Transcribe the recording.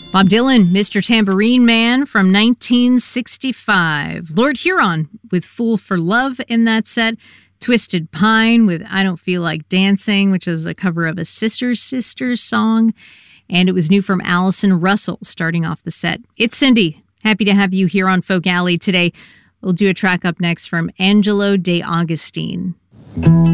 Bob Dylan, Mr. Tambourine Man from 1965. Lord Huron with Fool for Love in that set. Twisted Pine with I Don't Feel Like Dancing, which is a cover of a Sisters song. And it was new from Allison Russell starting off the set. It's Cindy. Happy to have you here on Folk Alley today. We'll do a track up next from Angelo De Augustine.